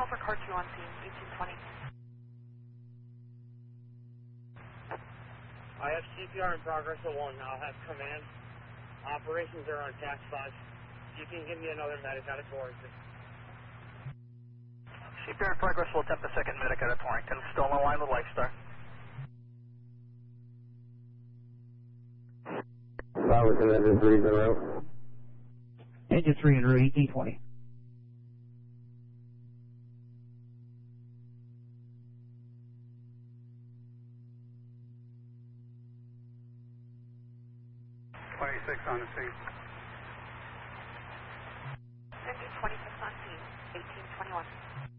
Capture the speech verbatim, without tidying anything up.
for car two on scene, eighteen twenty. I have C P R in progress at one. I'll have command. Operations are on tax five. You can give me another medic out of Torrington. C P R in progress, we'll attempt the second medic out of Torrington. Still on the line with Lifestar. Power to engine three zero. Engine three and route eighteen twenty. twenty-six on the scene. Engine twenty-six on scene, eighteen twenty-one.